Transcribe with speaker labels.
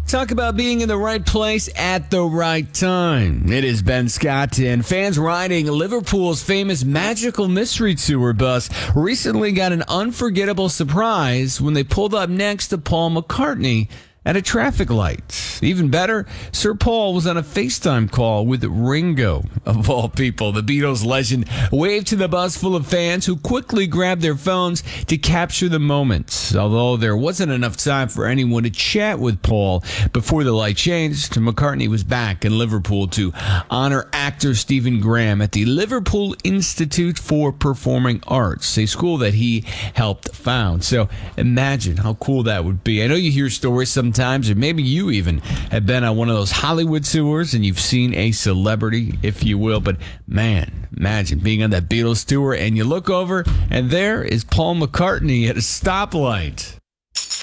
Speaker 1: Talk about being in the right place at the right time. It is Ben Scott, and fans riding Liverpool's famous Magical Mystery Tour bus recently got an unforgettable surprise when they pulled up next to Paul McCartney at a traffic light. Even better, Sir Paul was on a FaceTime call with Ringo, of all people. The Beatles legend waved to the bus full of fans who quickly grabbed their phones to capture the moment. Although there wasn't enough time for anyone to chat with Paul before the light changed, McCartney was back in Liverpool to honor actor Stephen Graham at the Liverpool Institute for Performing Arts, a school that he helped found. So imagine how cool that would be. I know you hear stories sometimes, or maybe you even have been on one of those Hollywood tours and you've seen a celebrity, if you will. But man, imagine being on that Beatles tour and you look over and there is Paul McCartney at a stoplight.